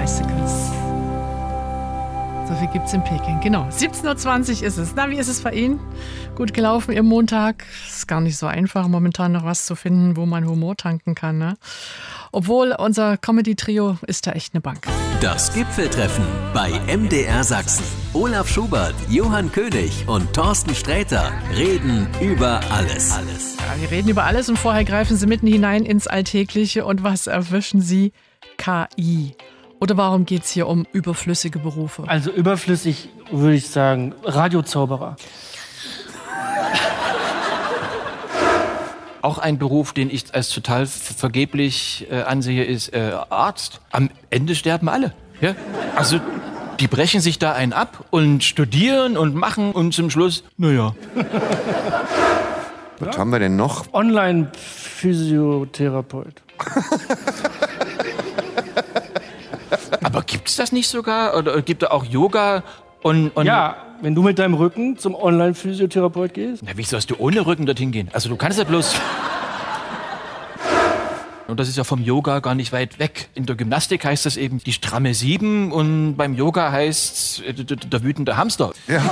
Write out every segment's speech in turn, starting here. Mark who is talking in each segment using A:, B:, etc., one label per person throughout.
A: Bicycles. So viel gibt's in Peking. Genau, 17.20 Uhr ist es. Na, wie ist es bei Ihnen? Gut gelaufen Ihr Montag? Ist gar nicht so einfach, momentan noch was zu finden, wo man Humor tanken kann, ne? Obwohl, unser Comedy-Trio ist da echt eine Bank.
B: Das Gipfeltreffen bei MDR Sachsen. Olaf Schubert, Johann König und Thorsten Sträter reden über alles.
A: Ja, wir reden über alles und vorher greifen Sie mitten hinein ins Alltägliche. Und was erwischen Sie? KI. Oder warum geht es hier um überflüssige Berufe?
C: Also überflüssig würde ich sagen, Radiozauberer.
D: Auch ein Beruf, den ich als total vergeblich ansehe, ist Arzt. Am Ende sterben alle. Ja? Also die brechen sich da einen ab und studieren und machen und zum Schluss, naja.
E: Was haben wir denn noch?
C: Online-Physiotherapeut.
D: Aber gibt's das nicht sogar? Oder gibt es auch Yoga? Und
C: Ja, wenn du mit deinem Rücken zum Online-Physiotherapeut gehst.
D: Na, wie sollst du ohne Rücken dorthin gehen? Also du kannst ja bloß... Und das ist ja vom Yoga gar nicht weit weg. In der Gymnastik heißt das eben die stramme 7 und beim Yoga heißt der wütende Hamster. Ja.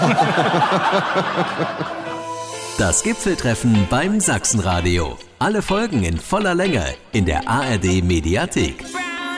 B: Das Gipfeltreffen beim Sachsenradio. Alle Folgen in voller Länge in der ARD Mediathek.